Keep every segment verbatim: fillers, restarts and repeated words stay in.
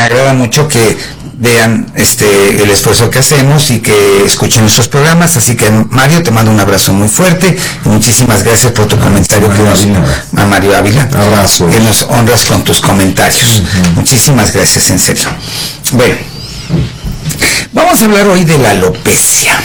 agrada mucho que vean este el esfuerzo que hacemos y que escuchen nuestros programas. Así que, Mario, te mando un abrazo muy fuerte y muchísimas gracias por tu comentario que nos, a Mario Ávila, abrazo, que nos honras con tus comentarios. Uh-huh. Muchísimas gracias, en serio. Bueno, vamos a hablar hoy de la alopecia.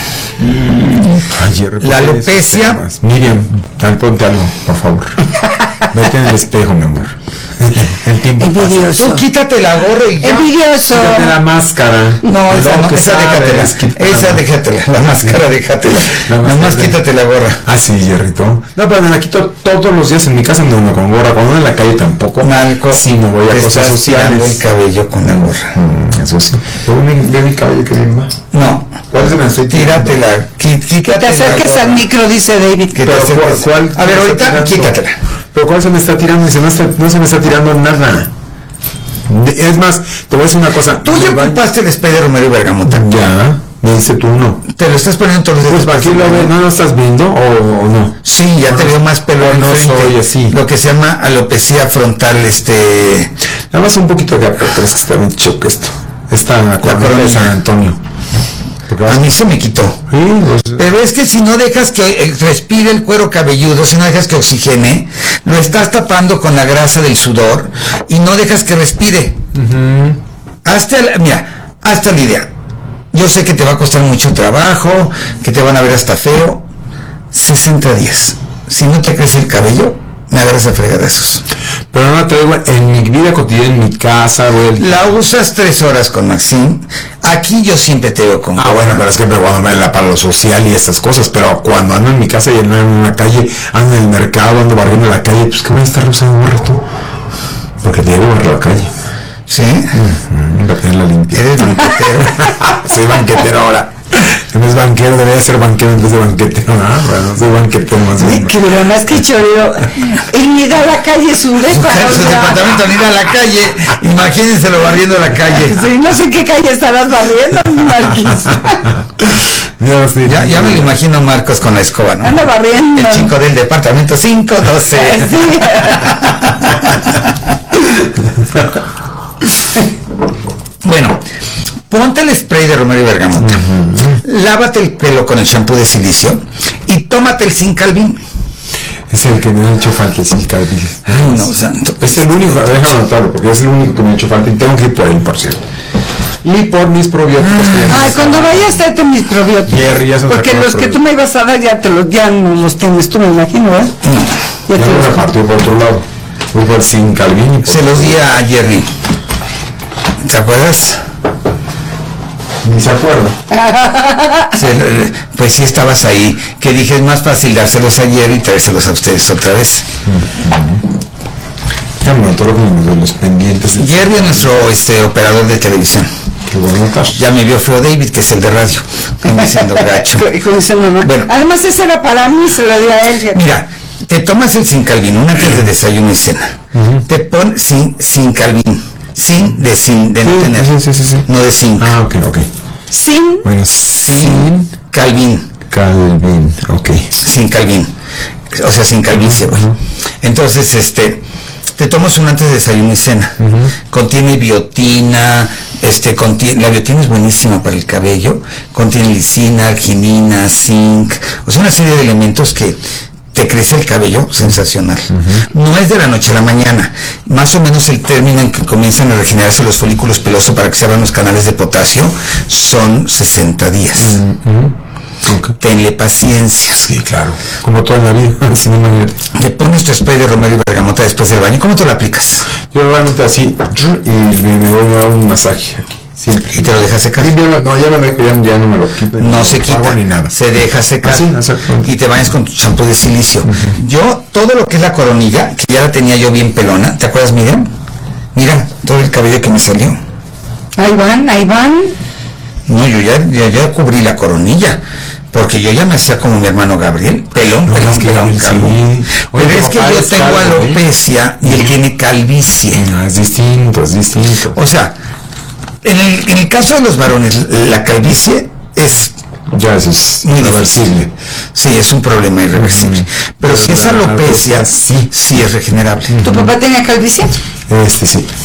Ayer, la alopecia. Miriam, ponte algo, por favor. Vete en el espejo, mi amor. El tiempo Envidioso. Tú quítate la gorra y ya. Envidioso. Quítate la máscara. No, esa no, esa déjatela. Esa déjatela. La máscara déjatela. Nada más quítate la gorra. Ah, sí, Jerrito. No, pero me la quito todos los días en mi casa, no, no con gorra. Cuando en la calle tampoco. Marco, sí, me voy a cosas sociales. El cabello con la gorra. Mm, eso sí. Pero ve mi cabello que bien más. No. ¿Cuál es el aceite? Tíratela. Quí, que te acerques al micro, dice David. Que te ¿cuál, cuál a ver, ahorita quítatela. Pero ¿cuál se me está tirando? Se me está, no se me está tirando nada. Es más, te voy a decir una cosa. Tú ya ocupaste el spray de Romero y Bergamota. Ya, me dice tú no. Te lo estás poniendo todos los días. Pues, ¿para qué lo ves? ¿No lo estás viendo o, o no? Sí, ya no, te veo más pelo en no soy así. Lo que se llama alopecia frontal, este... Nada más un poquito de acá, pero es que está bien choque esto. Esta la corona de San Antonio. A mí se me quitó. Sí, pues, pero es que si no dejas que respire el cuero cabelludo, si no dejas que oxigene, lo estás tapando con la grasa del sudor y no dejas que respire. Uh-huh. Hasta la, mira, hasta la idea. Yo sé que te va a costar mucho trabajo, que te van a ver hasta feo. sesenta días. Si no te crece el cabello, me agarras a fregadazos. Pero no te digo, en mi vida cotidiana, en mi casa, güey. La usas tres horas con Maxine. Aquí yo siempre te veo con... Ah, bueno, pero es que cuando me la para lo social y esas cosas, pero cuando ando en mi casa y ando en la calle, ando en el mercado, ando barriendo la calle, pues ¿qué voy a estar usando un rato? Porque te llevo a la calle. ¿Sí? Uh-huh. Para tenerla limpia. Eres banquetero. Soy banquetero ahora. No es banquero, debería ser banquero en vez de banquetero. Ah, bueno, soy banquetero más bien. Que lo más que choreo. Y ir a la calle su departamento. Su departamento ni ir a la calle. Imagínenselo barriendo la calle. Sí, no sé qué calle estarás barriendo, Marquis. No, sí, ya, ya me lo imagino Marcos con la escoba, ¿no? Anda barriendo. El chico del departamento cinco doce. Sí. Bueno, ponte el spray de Romero y Bergamota, uh-huh. Lávate el pelo con el shampoo de silicio y tómate el Zinc Calvin. Es el que me ha hecho falta, el Zinc Calvin. Ay, no, santo. Es el único, déjame anotarlo, porque es el único que me ha hecho falta y tengo que ir por él, por cierto. Y por mis probióticos. Ah, Ay, cuando vayas, tráete mis probióticos. Jerry, ya porque los que tú me ibas a dar ya te los, ya no los tienes tú, me imagino, ¿eh? No. Ya, ya te los repartí por otro lado. Fui por el Zinc Calvin. Se los di a Jerry. ¿Te acuerdas? Ni se acuerda. Se, pues sí estabas ahí, que dije es más fácil dárselos ayer y traérselos a ustedes otra vez. Ya me notó de los pendientes. De... Jerry es nuestro este, operador de televisión. Qué bueno. Ya me vio feo David, que es el de radio. Me diciendo gacho. Bueno. Además ese era para mí, se lo di a él. Mira, te tomas el Zinc Calvin antes de desayuno y cena. Uh-huh. Te pones sin, sin Calvin. Sin de sin, de no sí, tener. Sí, sí, sí, sí. No de zinc. Ah, ok, ok. Sin. Bueno, sin Calvin. Calvin, ok. Sin Calvin. O sea, sin calvicie, güey. Uh-huh. Entonces, este, te tomas un antes de desayuno y cena. Uh-huh. Contiene biotina, este, contiene, la biotina es buenísima para el cabello. Contiene lisina, arginina, zinc. O sea, una serie de elementos que te crece el cabello sensacional. Uh-huh. No es de la noche a la mañana. Más o menos el término en que comienzan a regenerarse los folículos pelosos para que se abran los canales de potasio son sesenta días. Uh-huh. Okay. Tenle paciencia. Sí, claro. Como toda la vida. Si no me... Te pones tu spray de Romero y Bergamota después del baño. ¿Cómo te lo aplicas? Yo realmente así y me, me voy a dar un masaje aquí. Siempre. ¿Y te lo dejas secar? Sí, ya, no, ya, me, ya, ya no me lo quito. No, no se quita, ni nada. Se deja secar. ¿Ah, sí? Y te bañas con tu champú de silicio. Uh-huh. Yo, todo lo que es la coronilla, que ya la tenía yo bien pelona, ¿te acuerdas, Miriam? Mira, todo el cabello que me salió. Ahí van, ahí van. No, yo ya, ya, ya cubrí la coronilla. Porque yo ya me hacía como mi hermano Gabriel, pelón, no, pelón, es que pelón, calvo. Sí. Pero Oye, es que yo tengo calvo, alopecia ¿eh? Y él tiene calvicie. No, es distinto, es distinto. O sea, en el, en el caso de los varones, la calvicie es ya eso es muy irreversible. Sí, es un problema irreversible. Uh-huh. Pero, Pero si es alopecia, sí, sí es regenerable. ¿Tu papá tenía calvicie? Este sí.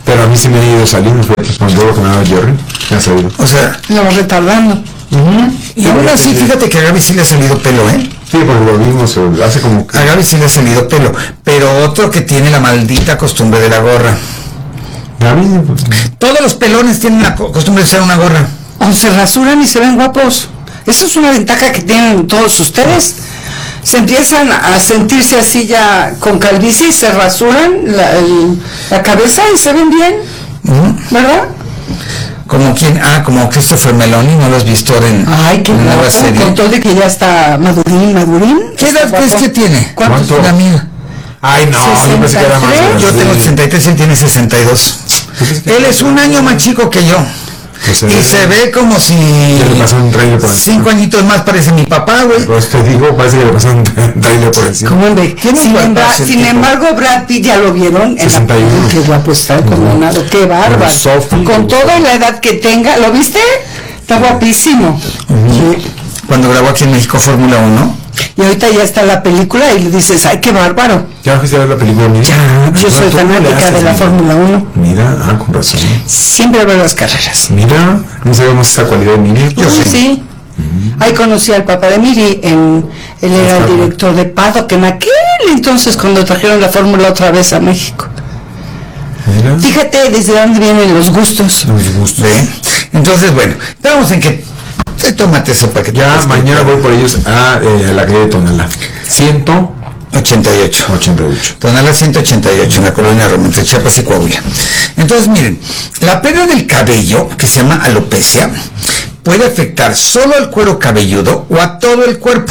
Pero a mí sí me ha ido saliendo, fue cuando lo que me daba Jerry, me ha salido. O sea, Lo vas retardando. Uh-huh. y ahora sí, fíjate que a Gaby sí le ha salido pelo, ¿eh? Sí, porque lo vimos hace como que... A Gaby sí le ha salido pelo, pero otro que tiene la maldita costumbre de la gorra. Gaby... Todos los pelones tienen la co- costumbre de usar una gorra. O se rasuran y se ven guapos. Esa es una ventaja que tienen todos ustedes. Se empiezan a sentirse así ya con calvicie y se rasuran la, el- la cabeza y se ven bien, ¿Mm? ¿verdad? Como quien, ah, como Christopher Meloni, ¿no lo has visto ahora en Ay, qué en la nueva guapo, serie? con todo de que ya está madurín, madurín. ¿Qué edad crees que tiene? ¿Cuántos? ¿Cuánto? La mía. Ay, no, yo pensé que era más grande. Yo tengo sesenta y tres, él tiene sesenta y dos. Él es un año más chico que yo. Pues Y se ve como si Ya le pasó un trailer por encima. cinco añitos más parece mi papá, güey. Pues te digo, parece que le pasó un trailer por encima. ¿Cómo ve? Tiene Sin, un embra- guapazo el sin tipo. embargo, Brad Pitt ya lo vieron en sesenta y uno. la... Qué guapo está, condenado, qué bárbaro. Pero Sophie, Con toda la edad que tenga, ¿lo viste? Está guapísimo. Sí. Cuando grabó aquí en México Fórmula uno. Y ahorita ya está la película y le dices, ay, qué bárbaro. ¿Ya fuiste a ver la película, mira? Yo soy ¿Tú cómo le fanática haces, de la mira? Fórmula uno. Mira, ah, con razón. Siempre veo las carreras. Mira, no sabemos esa cualidad de Miri. Yo Uy, sí. sí. Ahí conocí al papá de Miri, en, él era el Ajá. director de Paddock en aquel entonces cuando trajeron la Fórmula otra vez a México. Mira. Fíjate desde dónde vienen los gustos. Nos gusta. ¿Ve? Entonces, bueno, estamos en que te tómate eso para que te Ya estés mañana bien. voy por ellos a eh, la calle de Tonalá. ciento ochenta y ocho. ochenta y ocho. Tonalá ciento ochenta y ocho, en la colonia Roma, entre Chiapas y Coahuila. Entonces, miren, la pérdida del cabello, que se llama alopecia, puede afectar solo al cuero cabelludo o a todo el cuerpo.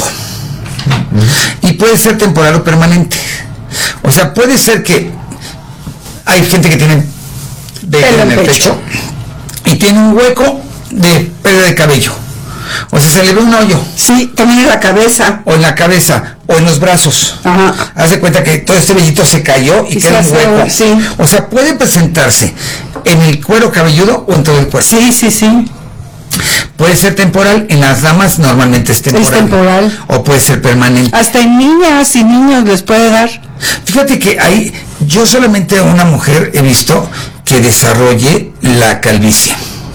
Y puede ser temporal o permanente. O sea, puede ser que hay gente que tiene vello Pelo en en el pecho. pecho y tiene un hueco de pérdida de cabello. O sea, se le ve un hoyo, Sí, también en la cabeza. o en la cabeza, o en los brazos. Ajá. Haz de cuenta que todo este vellito se cayó y, Y queda un se hace, hueco. sí. O sea, puede presentarse en el cuero cabelludo o en todo el cuerpo. Sí, sí, sí. Puede ser temporal, en las damas normalmente es temporal. Es temporal. O puede ser permanente. Hasta en niñas y niños les puede dar. Fíjate que hay, yo solamente a una mujer he visto que desarrolle la calvicie.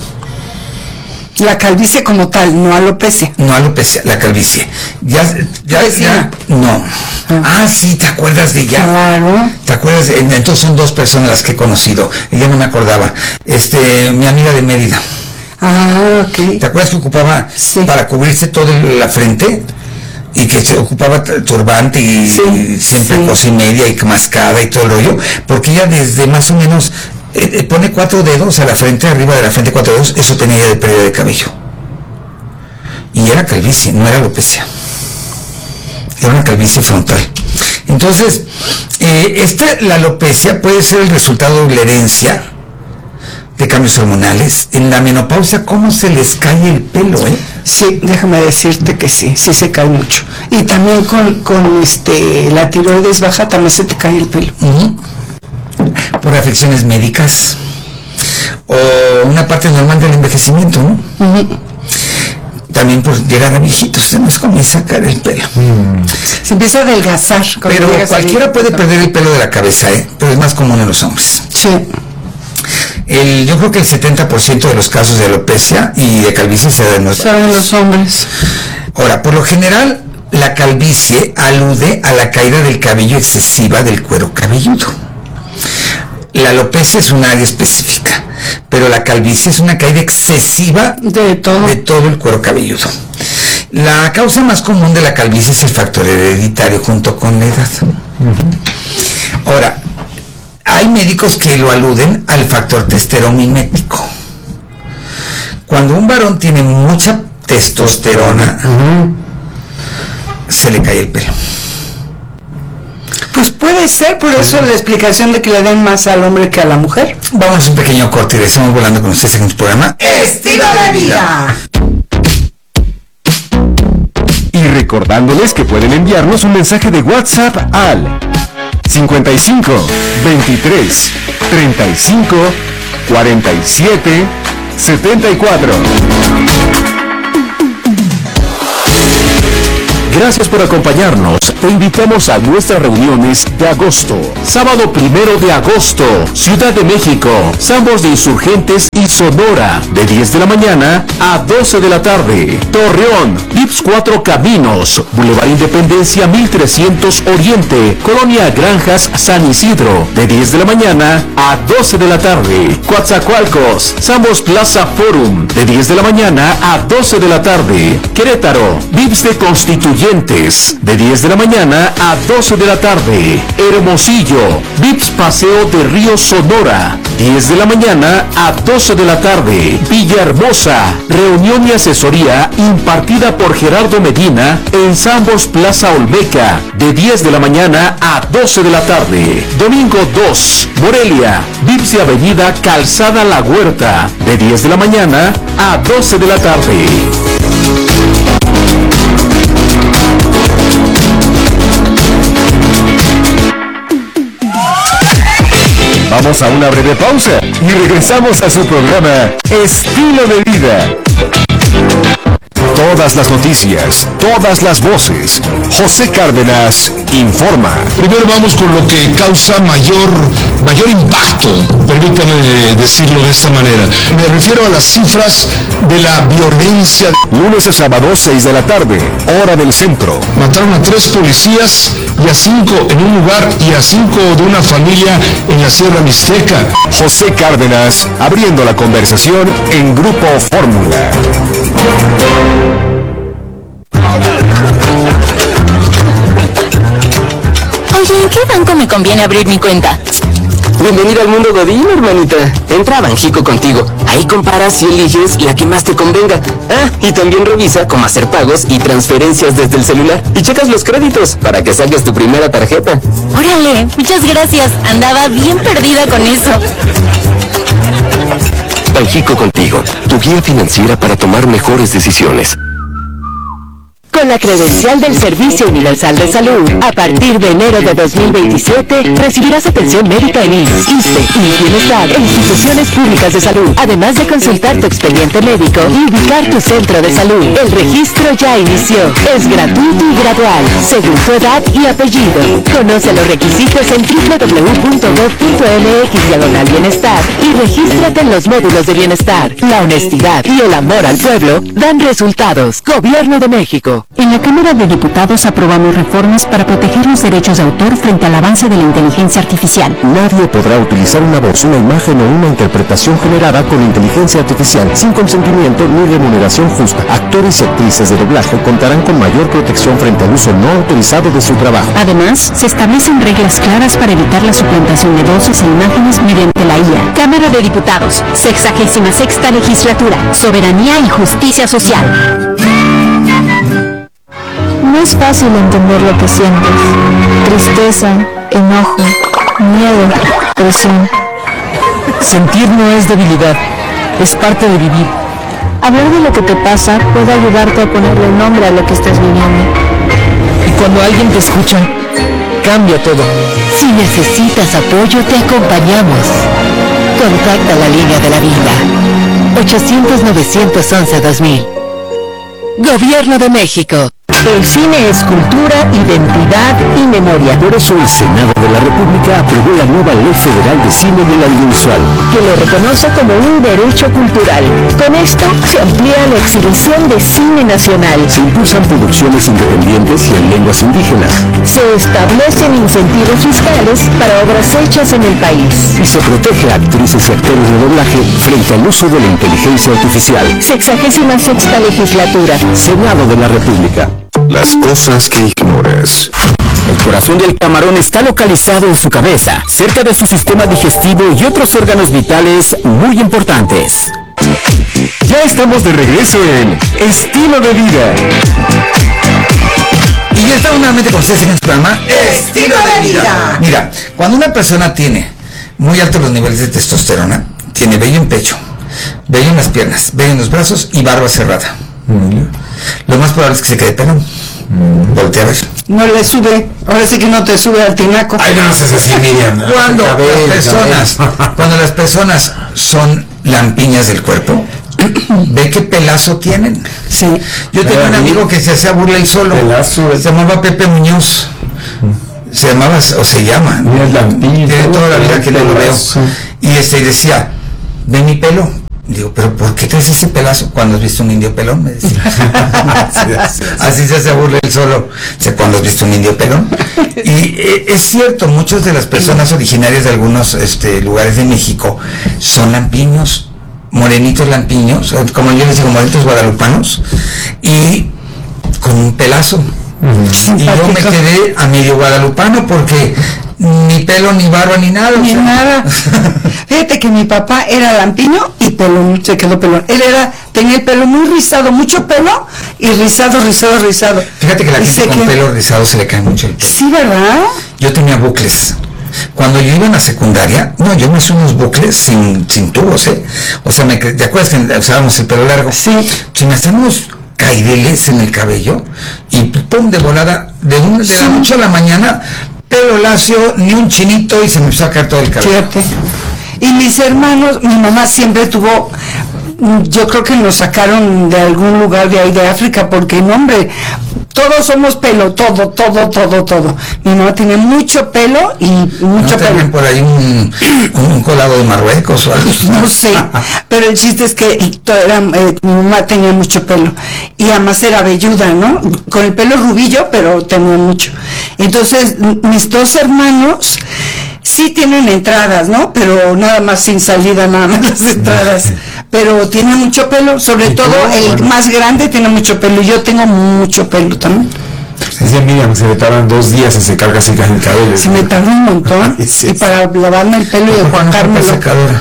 La calvicie como tal, no alopecia. No alopecia, la calvicie. Ya, ya, Vecina. ya, no. Ah, sí, ¿te acuerdas de ella? Claro. ¿Te acuerdas? de- entonces son dos personas las que he conocido. Ella no me acordaba. Este, mi amiga de Mérida. Ah, ok. ¿Te acuerdas que ocupaba Sí. para cubrirse toda la frente? Y que se ocupaba t- turbante y, Sí, y siempre sí. cosa y media y mascada y todo el rollo. Porque ella desde más o menos eh, eh, pone cuatro dedos a la frente, arriba de la frente cuatro dedos, eso tenía ella de pérdida de cabello. Y era calvicie, no era alopecia. Era una calvicie frontal. Entonces, eh, esta, la alopecia puede ser el resultado de la herencia de cambios hormonales. En la menopausia, ¿cómo se les cae el pelo, eh? Sí, déjame decirte que sí, sí se cae mucho. Y también con, con este la tiroides baja también se te cae el pelo. Ujú. Por afecciones médicas o una parte normal del envejecimiento, ¿no? Ujú. También por llegar a viejitos, se nos comienza a caer el pelo. Se empieza a adelgazar. cuando Pero llegas a cualquiera viejo. puede perder el pelo de la cabeza, ¿eh? Pero es más común en los hombres. Sí. El, yo creo que el setenta por ciento de los casos de alopecia y de calvicie se dan en los Saben los hombres. Ahora, por lo general, la calvicie alude a la caída del cabello excesiva del cuero cabelludo. La alopecia es un área específica, pero la calvicie es una caída excesiva De todo. de todo el cuero cabelludo. La causa más común de la calvicie es el factor hereditario junto con la edad. Ahora, hay médicos que lo aluden al factor testosteromimético. Cuando un varón tiene mucha testosterona, se le cae el pelo. Pues puede ser, por eso la explicación de que le den más al hombre que a la mujer. Vamos a un pequeño corte y regresamos volando con ustedes en el programa ¡Estilo de vida! Y recordándoles que pueden enviarnos un mensaje de WhatsApp al cincuenta y cinco, veintitrés, treinta y cinco, cuarenta y siete, setenta y cuatro. Gracias por acompañarnos. Te invitamos a nuestras reuniones de agosto. Sábado primero de agosto, Ciudad de México, Sambos de Insurgentes y Sonora, de diez de la mañana a doce de la tarde. Torreón, Vips Cuatro Caminos, Boulevard Independencia mil trescientos Oriente, Colonia Granjas San Isidro, de diez de la mañana a doce de la tarde. Coatzacoalcos, Sambos Plaza Forum, de diez de la mañana a doce de la tarde. Querétaro, Vips de Constituyentes, de diez de la mañana a doce de la tarde. Hermosillo, Vips Paseo de Río Sonora, diez de la mañana a doce de la tarde. Villahermosa, reunión y asesoría impartida por Gerardo Medina en Sambos Plaza Olmeca, de diez de la mañana a doce de la tarde. Domingo dos, Morelia, Vips de Avenida Calzada La Huerta, de diez de la mañana a doce de la tarde. Vamos a una breve pausa y regresamos a su programa Estilo de Vida. Todas las noticias, todas las voces. José Cárdenas informa. Primero vamos con lo que causa mayor, mayor impacto, permítame decirlo de esta manera. Me refiero a las cifras de la violencia. Lunes a sábado, seis de la tarde, hora del centro. Mataron a tres policías y a cinco en un lugar y a cinco de una familia en la Sierra Mixteca. José Cárdenas, abriendo la conversación en Grupo Fórmula. Oye, ¿en qué banco me conviene abrir mi cuenta? Bienvenida al mundo Godín, hermanita. Entra a Banjico contigo. Ahí comparas y eliges la que más te convenga. Ah, y también revisa cómo hacer pagos y transferencias desde el celular. Y checas los créditos para que saques tu primera tarjeta. Órale, muchas gracias. Andaba bien perdida con eso. Banjico contigo, tu guía financiera para tomar mejores decisiones. Con la credencial del Servicio Universal de Salud, a partir de enero de dos mil veintisiete, recibirás atención médica en I M S S, ISSSTE y Bienestar e instituciones públicas de salud, además de consultar tu expediente médico y ubicar tu centro de salud. El registro ya inició. Es gratuito y gradual, según tu edad y apellido. Conoce los requisitos en doble u doble u doble u punto gob punto eme equis diagonal bienestar y regístrate en los módulos de bienestar. La honestidad y el amor al pueblo dan resultados. Gobierno de México. En la Cámara de Diputados aprobamos reformas para proteger los derechos de autor frente al avance de la inteligencia artificial. Nadie podrá utilizar una voz, una imagen o una interpretación generada con inteligencia artificial sin consentimiento ni remuneración justa. Actores y actrices de doblaje contarán con mayor protección frente al uso no autorizado de su trabajo. Además, se establecen reglas claras para evitar la suplantación de voces e imágenes mediante la I A. Cámara de Diputados, sexagésima sexta legislatura, soberanía y justicia social. No es fácil entender lo que sientes. Tristeza, enojo, miedo, presión. Sentir no es debilidad, es parte de vivir. Hablar de lo que te pasa puede ayudarte a ponerle nombre a lo que estás viviendo. Y cuando alguien te escucha, cambia todo. Si necesitas apoyo, te acompañamos. Contacta la línea de la vida. ochocientos, novecientos once, dos mil. Gobierno de México. El cine es cultura, identidad y memoria. Por eso el Senado de la República aprobó la nueva Ley Federal de Cine del Audiovisual, que lo reconoce como un derecho cultural. Con esto se amplía la exhibición de cine nacional. Se impulsan producciones independientes y en lenguas indígenas. Se establecen incentivos fiscales para obras hechas en el país. Y se protege a actrices y actores de doblaje frente al uso de la inteligencia artificial. Sexagésima sexta legislatura. Senado de la República. Las cosas que ignoras. El corazón del camarón está localizado en su cabeza, cerca de su sistema digestivo y otros órganos vitales muy importantes. Ya estamos de regreso en Estilo de Vida. Y ya estamos nuevamente con ustedes en este programa Estilo de Vida. Mira, cuando una persona tiene muy altos los niveles de testosterona, tiene vello en pecho, vello en las piernas, vello en los brazos y barba cerrada. Mm. Lo más probable es que se quede pelón. Mm. Voltea a ver. No le sube, ahora sí que no te sube al tinaco. Ay, no seas así, Miriam. Cuando las personas, cuando las personas son lampiñas del cuerpo, ve qué pelazo tienen. Sí. Yo tenía un amigo que se hacía burla él solo. Pelazo. Se llamaba Pepe Muñoz. Se llamaba, o se llama. Tiene toda la vida que no lo veo. Y este, y decía, ve mi pelo. Digo, pero ¿por qué traes ese pelazo? ¿Cuándo has visto un indio pelón? Me decía. así, así se hace burla él solo. Dice, ¿cuándo has visto un indio pelón? Y eh, es cierto, muchas de las personas originarias de algunos este, lugares de México son lampiños, morenitos lampiños, como yo les digo, morenitos guadalupanos, y con un pelazo. Uh-huh. Y yo me quedé a medio guadalupano porque ni pelo, ni barba, ni nada. Ni o sea. nada. Fíjate que mi papá era lampiño y pelón, se quedó pelón. Él era, tenía el pelo muy rizado, mucho pelo, y rizado, rizado, rizado. Fíjate que la y gente con quedó... pelo rizado se le cae mucho el pelo. Sí, ¿verdad? Yo tenía bucles. Cuando yo iba en la secundaria, no, yo me hice unos bucles sin, sin tubos, ¿eh? O sea, me, ¿te acuerdas que usábamos el pelo largo? Sí. Si me hacemos caireles en el cabello, y pum, de volada, de, un, de sí. la noche a la mañana, pelo lacio, ni un chinito, y se me empezó a caer todo el cabello. Fíjate. Y mis hermanos, mi mamá siempre tuvo, yo creo que nos sacaron de algún lugar de ahí de África, porque no, hombre, todos somos pelo, todo, todo, todo, todo. Mi mamá tenía mucho pelo y mucho ¿No pelo. por ahí un, un colado de Marruecos o algo? No sé, pero el chiste es que era, eh, mi mamá tenía mucho pelo y además era velluda, ¿no? Con el pelo rubillo, pero tenía mucho. Entonces, mis dos hermanos sí tienen entradas, ¿no? Pero nada más sin salida, nada más las entradas. Pero tiene mucho pelo, sobre todo el bueno. más grande tiene mucho pelo, y yo tengo mucho pelo también. Decía Miriam, se me tardan dos días en secar casi el cabello. Se me tarda un montón. Sí, y para lavarme el pelo y enjuagármelo.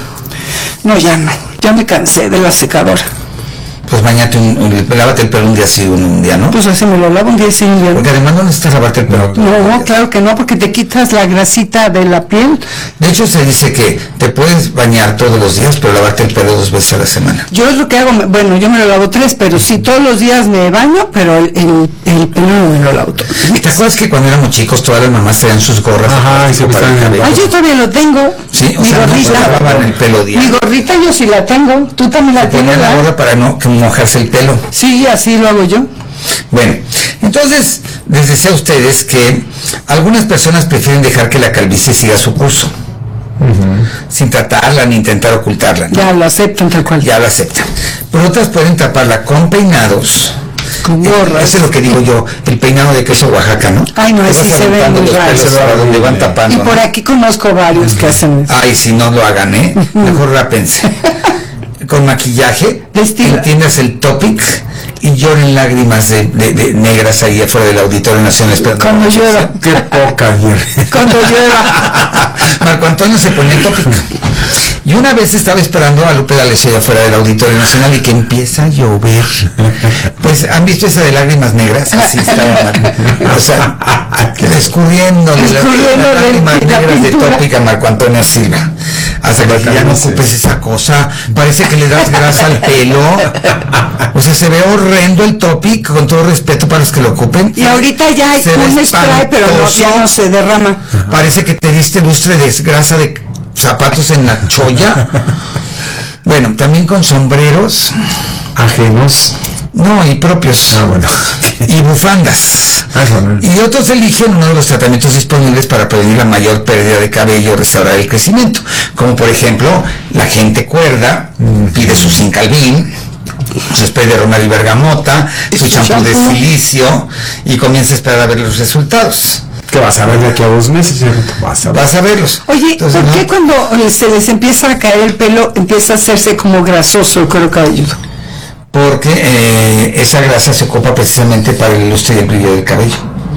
No, ya no, ya me cansé de la secadora. Pues bañate, un, un, lávate el pelo un día sí, un, un día no. Pues así me lo lavo un día sí, un día no. Porque además no necesitas lavarte el pelo. No, no, claro que no, porque te quitas la grasita de la piel. De hecho se dice que te puedes bañar todos los días, pero lavarte el pelo dos veces a la semana. Yo es lo que hago, bueno, yo me lo lavo tres, pero sí, todos los días me baño, pero el, el, el pelo no me lo lavo todo. ¿Te acuerdas que cuando éramos chicos todas las mamás traían sus gorras? Ajá, y se para el cabello. Ay, yo todavía lo tengo. Sí, o mi sea, gorrita. no lavaban el pelo diario. Mi gorrita yo sí la tengo, tú también la tienes. Ponían la gorra para no que mojarse el pelo. Sí, así lo hago yo. Bueno, entonces les decía a ustedes que algunas personas prefieren dejar que la calvicie siga su curso, uh-huh. sin tratarla ni intentar ocultarla, ¿no? Ya lo aceptan tal cual. Ya lo aceptan. Pero otras pueden taparla con peinados, con gorras. Eh, eso es lo que digo yo, el peinado de queso Oaxaca, ¿no? Ay, no, así se ve muy raro. Donde van tapando, y por ¿no? aquí conozco varios uh-huh. que hacen eso. Ay, si no lo hagan, ¿eh? Uh-huh. Mejor rápense. Con maquillaje, entiendas el topic y lloren lágrimas de, de, de negras ahí afuera del Auditorio Nacional esperando. Cuando llueva. Qué poca, Cuando llueva. Marco Antonio se ponía el topic. Y una vez estaba esperando a Lupe D'Alessio allá afuera del Auditorio Nacional y que empieza a llover. Pues, ¿han visto esa de lágrimas negras? Así estaba, o sea, escurriendo de las lágrimas negras de topic a Marco Antonio Silva. Hasta que ya no ocupes esa cosa, parece que le das grasa al pelo. O sea, se ve horrendo el topic, con todo respeto para los que lo ocupen. Y ahorita ya hay un spray, pero no, ya no se derrama. Parece que te diste lustre de grasa de zapatos en la cholla. Bueno, también con sombreros ajenos. No, y propios. Ah, bueno. Y bufandas. Ah, bueno. Y otros eligen uno de los tratamientos disponibles para prevenir la mayor pérdida de cabello y restaurar el crecimiento. Como por ejemplo, la gente cuerda mm. pide su zinc albín, su spray de romero y bergamota, su champú de silicio y comienza a esperar a ver los resultados. Que vas a ver de aquí a dos meses, vas a, ver. vas a verlos. Oye, Entonces, ¿por qué ¿no? cuando se les empieza a caer el pelo empieza a hacerse como grasoso el cuero cabelludo? Porque eh, esa grasa se ocupa precisamente para el lustre y el brillo del cabello.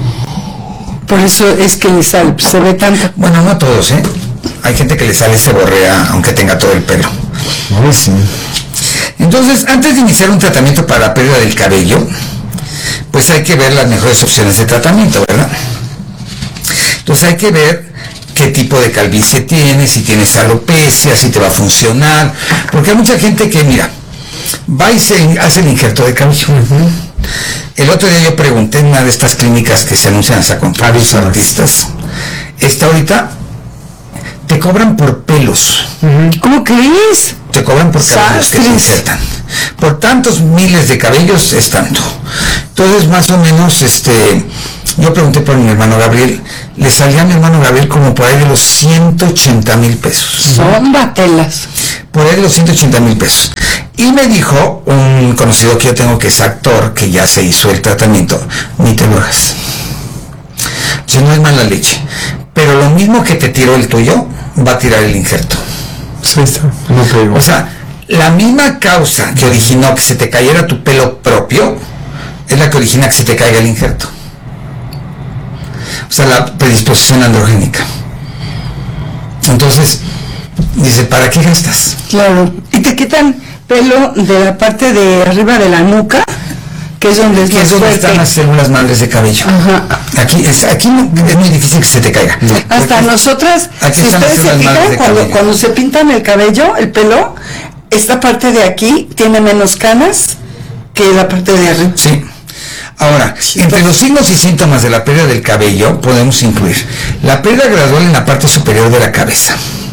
Por eso es que sale, se ve tanto. Bueno, no todos, ¿eh? Hay gente que le sale seborrea aunque tenga todo el pelo. Ay, sí. Entonces, antes de iniciar un tratamiento para la pérdida del cabello, pues hay que ver las mejores opciones de tratamiento, ¿verdad? Entonces hay que ver qué tipo de calvicie tienes, si tienes alopecia, si te va a funcionar, porque hay mucha gente que, mira, va y se hace el injerto de cabello. Uh-huh. El otro día yo pregunté en una de estas clínicas que se anuncian hasta con varios artistas, esta ahorita te cobran por pelos. Uh-huh. ¿Cómo crees? Te cobran por cabellos que se insertan. Por tantos miles de cabellos es tanto. Entonces, más o menos, este, yo pregunté por mi hermano Gabriel, le salía a mi hermano Gabriel como por ahí de los ciento ochenta mil pesos. Son batelas. Por ahí de los ciento ochenta mil pesos. Y me dijo un conocido que yo tengo, que es actor, que ya se hizo el tratamiento, ni te lo hagas. Si no es mala leche. Pero lo mismo que te tiró el tuyo, va a tirar el injerto. Sí, está. No pego. O sea, la misma causa que originó que se te cayera tu pelo propio, es la que origina que se te caiga el injerto. O sea, la predisposición androgénica. Entonces, dice, ¿para qué gastas? Claro. Y te quitan pelo de la parte de arriba de la nuca, que es donde es que más es donde fuerte. Están las células madres de cabello. Ajá. Aquí es, aquí no, es muy difícil que se te caiga. No. Hasta Aquí, nosotras, aquí si ustedes se fijan, cuando, cuando se pintan el cabello, el pelo, esta parte de aquí tiene menos canas que la parte de arriba. Sí. Ahora, entre los signos y síntomas de la pérdida del cabello podemos incluir la pérdida gradual en la parte superior de la cabeza.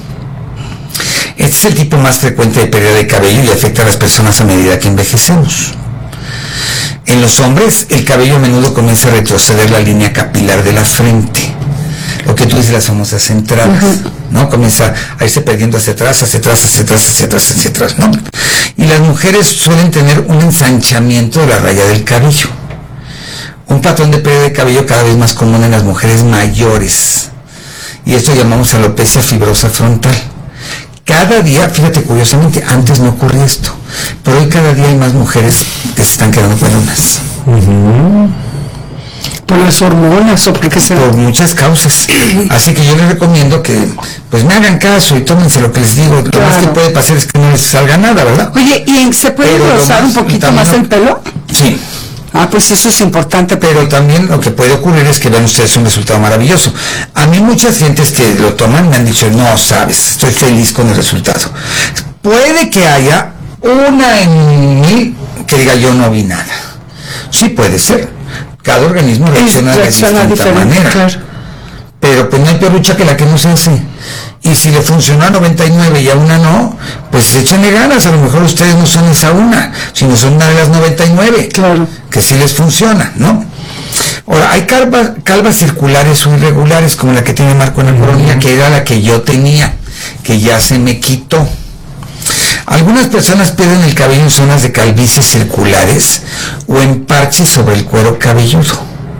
Este es el tipo más frecuente de pérdida de cabello y afecta a las personas a medida que envejecemos. En los hombres, el cabello a menudo comienza a retroceder la línea capilar de la frente, lo que tú dices, las famosas entradas, uh-huh. ¿no? Comienza a irse perdiendo hacia atrás, hacia atrás, hacia atrás, hacia atrás, hacia atrás, ¿no? Y las mujeres suelen tener un ensanchamiento de la raya del cabello. Un patrón de pérdida de cabello cada vez más común en las mujeres mayores. Y esto llamamos alopecia fibrosa frontal. Cada día, fíjate, curiosamente, antes no ocurría esto, pero hoy cada día hay más mujeres que se están quedando pelonas. Uh-huh. Por las hormonas o porque se... Por muchas causas. Así que yo les recomiendo que pues me hagan caso y tómense lo que les digo. Claro. Lo más que puede pasar es que no les salga nada, ¿verdad? Oye, ¿y se puede rozar un poquito más el pelo? Sí. Ah, pues eso es importante. Pero también lo que puede ocurrir es que vean ustedes un resultado maravilloso. A mí muchas gentes que lo toman me han dicho, no sabes, estoy feliz con el resultado. Puede que haya una en mil que diga yo no vi nada. Sí puede ser. Cada organismo reacciona, reacciona de distinta manera. Claro. Pero pues no hay peor lucha que la que no se hace. Y si le funcionó a noventa y nueve y a una no, pues échenle ganas. A lo mejor ustedes no son esa una, sino son una de las noventa y nueve. Claro. Que sí les funciona, ¿no? Ahora, hay calvas, calvas circulares o irregulares, como la que tiene Marco en la coronilla, que era la que yo tenía, que ya se me quitó. Algunas personas pierden el cabello en zonas de calvicie circulares o en parches sobre el cuero cabelludo.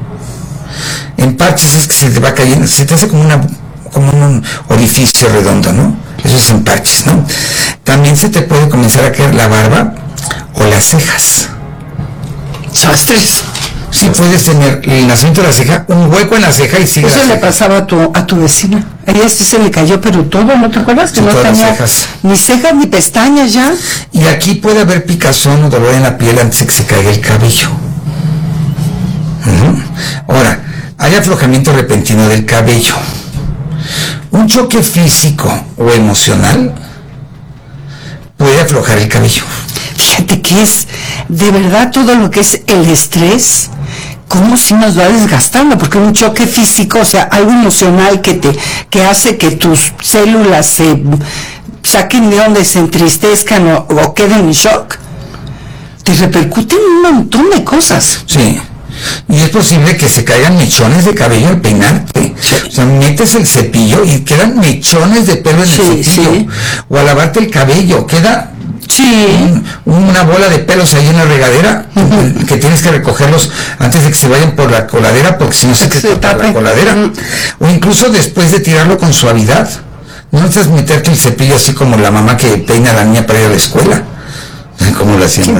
En parches es que se te va cayendo, se te hace como una como un orificio redondo, ¿no? Eso es en parches, ¿no? También se te puede comenzar a caer la barba o las cejas. Chastres. Sí, puedes tener el nacimiento de la ceja, un hueco en la ceja y sigue. Eso le pasaba a tu, a tu vecina. A ella sí se le cayó, pero todo, ¿no te acuerdas? Que sí, no tenía cejas. Ni cejas ni pestañas ya. Y aquí puede haber picazón o dolor en la piel antes de que se caiga el cabello. Uh-huh. Ahora, hay aflojamiento repentino del cabello. Un choque físico o emocional puede aflojar el cabello. Fíjate que es de verdad todo lo que es el estrés, cómo si nos va desgastando, porque un choque físico, o sea, algo emocional que te que hace que tus células se saquen de donde se entristezcan o, o queden en shock, te repercute en un montón de cosas. Sí. Y es posible que se caigan mechones de cabello al peinarte. Sí. O sea, metes el cepillo y quedan mechones de pelo en sí, el cepillo. Sí. O al lavarte el cabello, queda sí. un, una bola de pelos ahí en la regadera, uh-huh. que tienes que recogerlos antes de que se vayan por la coladera, porque si no se te tapa la coladera. Uh-huh. O incluso después de tirarlo con suavidad. No necesitas meterte el cepillo así como la mamá que peina a la niña para ir a la escuela. Como la hacían.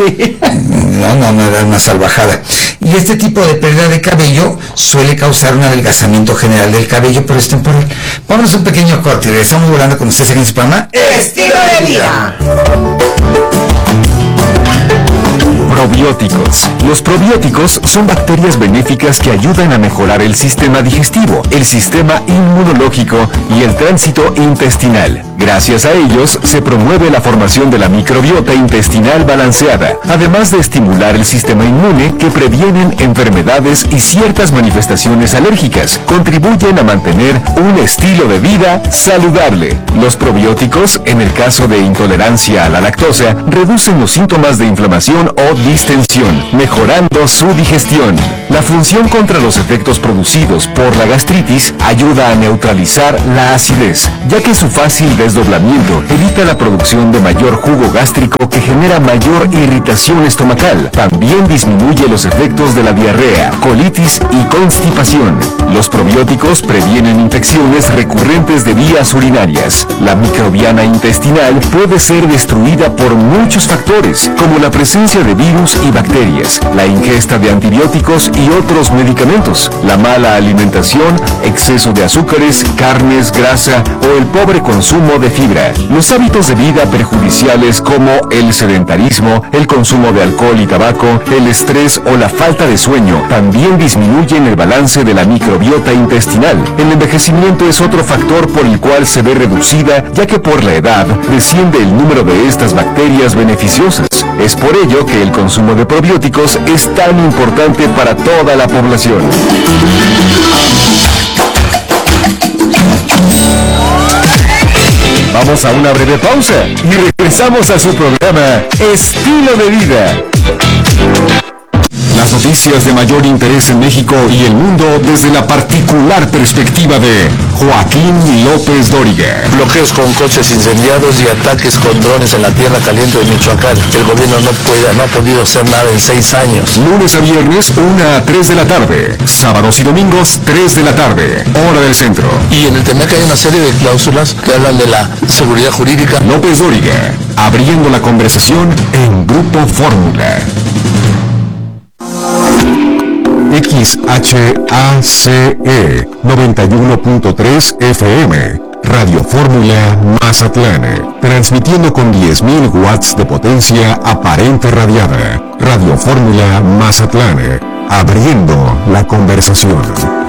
No, no, no era una salvajada. Y este tipo de pérdida de cabello suele causar un adelgazamiento general del cabello, pero es temporal. Vámonos a un pequeño corte y regresamos volando con ustedes en este programa Estilo de Vida. Probióticos. Los probióticos son bacterias benéficas que ayudan a mejorar el sistema digestivo, el sistema inmunológico y el tránsito intestinal. Gracias a ellos se promueve la formación de la microbiota intestinal balanceada, además de estimular el sistema inmune que previenen enfermedades y ciertas manifestaciones alérgicas. Contribuyen a mantener un estilo de vida saludable. Los probióticos, en el caso de intolerancia a la lactosa, reducen los síntomas de inflamación o distensión, mejorando su digestión. La función contra los efectos producidos por la gastritis ayuda a neutralizar la acidez, ya que su fácil desdoblamiento evita la producción de mayor jugo gástrico que genera mayor irritación estomacal. También disminuye los efectos de la diarrea, colitis y constipación. Los probióticos previenen infecciones recurrentes de vías urinarias. La microbiana intestinal puede ser destruida por muchos factores, como la presencia de virus y bacterias, la ingesta de antibióticos y otros medicamentos, la mala alimentación, exceso de azúcares, carnes, grasa o el pobre consumo de fibra. Los hábitos de vida perjudiciales como el sedentarismo, el consumo de alcohol y tabaco, el estrés o la falta de sueño también disminuyen el balance de la microbiota intestinal. El envejecimiento es otro factor por el cual se ve reducida, ya que por la edad desciende el número de estas bacterias beneficiosas. Es por ello que el consumo de probióticos es tan importante para toda la población. Vamos a una breve pausa y regresamos a su programa Estilo de Vida. Las noticias de mayor interés en México y el mundo desde la particular perspectiva de Joaquín López Dóriga. Bloqueos con coches incendiados y ataques con drones en la tierra caliente de Michoacán. El gobierno no puede, no ha podido hacer nada en seis años. Lunes a viernes, una a tres de la tarde. Sábados y domingos, tres de la tarde. Hora del centro. Y en el T M E C hay una serie de cláusulas que hablan de la seguridad jurídica. López Dóriga, abriendo la conversación en Grupo Fórmula. X H A C E noventa y uno punto tres F M, Radio Fórmula Mazatlán, transmitiendo con diez mil watts de potencia aparente radiada. Radio Fórmula Mazatlán, abriendo la conversación.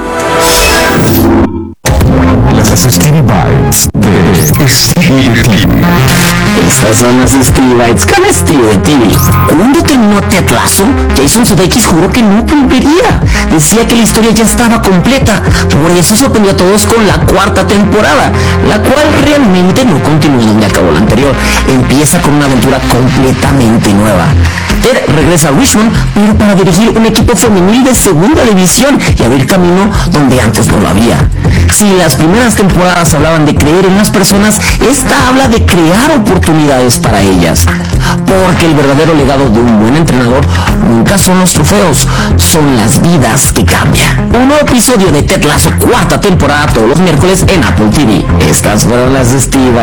Las Stevie Bites de Stevie T V. Estas son las Stevie Bites con Stevie T V. Cuando terminó Ted Lasso, Jason Sudeikis juró que no volvería. Decía que la historia ya estaba completa. Por eso sorprendió a todos con la cuarta temporada, la cual realmente no continúa donde acabó la anterior. Empieza con una aventura completamente nueva. Ted regresa a Richmond, pero para dirigir un equipo femenil de segunda división y abrir camino donde antes no lo había. Si las primeras temporadas hablaban de creer en las personas, esta habla de crear oportunidades para ellas. Porque el verdadero legado de un buen entrenador nunca son los trofeos, son las vidas que cambian. Un nuevo episodio de Ted Lasso, cuarta temporada, todos los miércoles en Apple T V. Estas fueron las de Steve.